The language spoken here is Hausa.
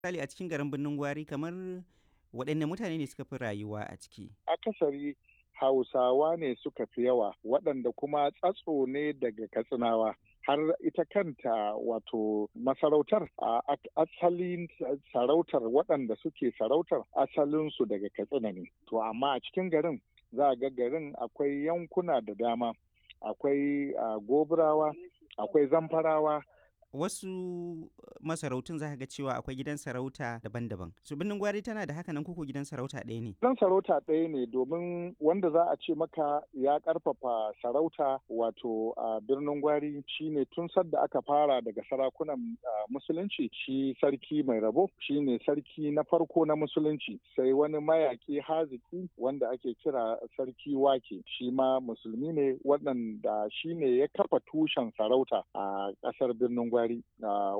Misali a cikin garin Birnin Gwari kamar waɗanne mutane ne suka fi rayuwa a ciki? Akasari Hausawa ne suka fi yawa waɗanda kuma tsatso ne daga Katsinawa. Har ita kanta wato masarautar a asalin sarautar waɗanda suke sarautar asalinsu daga Katsina ne. To amma a cikin garin za a ga garin akwai yankuna da dama. Akwai Gobirawa, akwai Zamfarawa. Wasu masarautun za ka ga cewa akwai gidan sarauta daban-daban. Su Birnin Gwari tana da haka nan koko gidan sarauta ɗaya ne? Gidan sarauta ɗaya ne domin wanda za a ce maka ya ƙarfafa sarauta wato a Birnin Gwari shine tun sadda aka fara daga sarakunan musulunci shi sarki mai rabo shine sarki na farko na musulunci sai wani mayaƙi haziki wanda ake kira sarki wake shi ma musulmi ne waɗanda shine ya kafa tushen sarauta a ƙasar Birnin Gwari.